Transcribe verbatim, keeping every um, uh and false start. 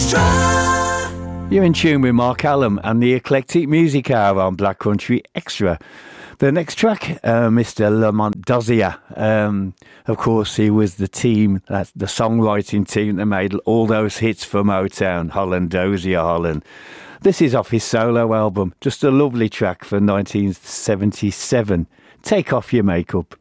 Extra. You're in tune with Mark Allam and the Eclectic Music Hour on Black Country Extra. The next track, uh, Mister Lamont Dozier. Um, of course, he was the team, that's the songwriting team that made all those hits for Motown, Holland Dozier Holland. This is off his solo album, just a lovely track for nineteen seventy-seven. Take Off Your Makeup.